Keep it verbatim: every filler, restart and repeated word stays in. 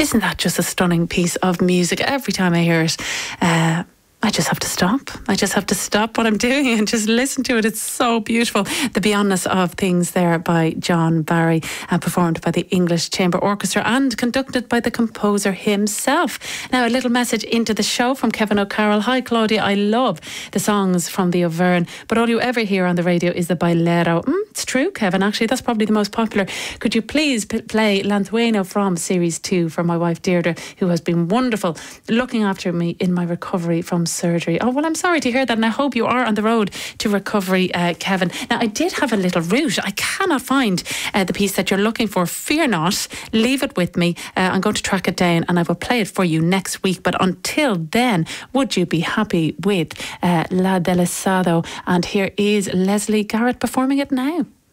Isn't that just a stunning piece of music? Every time I hear it, uh, I just have to stop. I just have to stop what I'm doing and just listen to it. It's so beautiful. The Beyondness of Things there by John Barry, uh, performed by the English Chamber Orchestra and conducted by the composer himself. Now, a little message into the show from Kevin O'Carroll. Hi, Claudia. I love the songs from the Auvergne, but all you ever hear on the radio is the Bailero. Mm, it's true, Kevin. Actually, that's probably the most popular. Could you please p- play Lanzueno from Series two for my wife Deirdre, who has been wonderful looking after me in my recovery from surgery. Oh, well, I'm sorry to hear that, and I hope you are on the road to recovery, uh, Kevin. Now, I did have a little route. I cannot find uh, the piece that you're looking for. Fear not. Leave it with me. Uh, I'm going to track it down and I will play it for you next week. But until then, would you be happy with uh, La Delisado? And here is Leslie Garrett performing it now.